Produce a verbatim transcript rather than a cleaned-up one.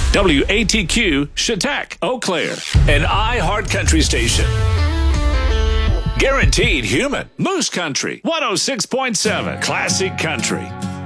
W A T Q, Chautauqua, Eau Claire, an iHeart Country station. Guaranteed human. Moose Country, one oh six point seven, Classic Country.